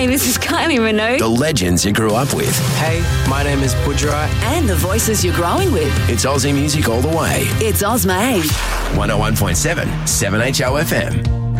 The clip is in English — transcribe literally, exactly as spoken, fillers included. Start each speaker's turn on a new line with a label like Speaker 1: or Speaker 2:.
Speaker 1: Hey, this is Kylie Minogue.
Speaker 2: The legends you grew up with.
Speaker 3: Hey, my name is Pujara.
Speaker 4: And the voices you're growing with.
Speaker 2: It's Aussie music all the way.
Speaker 4: It's Ozma eight.
Speaker 2: one oh one point seven, seven H O F M.